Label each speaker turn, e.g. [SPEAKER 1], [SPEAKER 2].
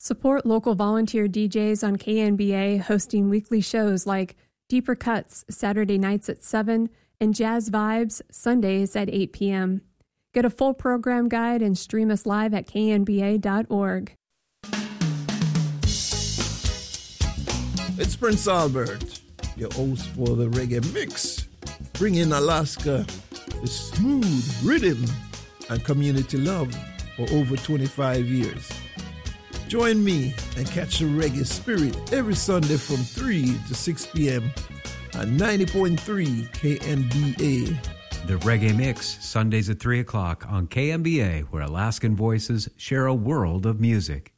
[SPEAKER 1] Support local volunteer DJs on KNBA hosting weekly shows like Deeper Cuts Saturday nights at 7 and Jazz Vibes Sundays at 8 p.m. Get a full program guide and stream us live at knba.org.
[SPEAKER 2] It's Prince Albert, your host for the Reggae Mix, bringing Alaska the smooth rhythm and community love for over 25 years. Join me and catch the reggae spirit every Sunday from 3 to 6 p.m. on 90.3 KNBA.
[SPEAKER 3] The Reggae Mix, Sundays at 3 o'clock on KNBA, where Alaskan voices share a world of music.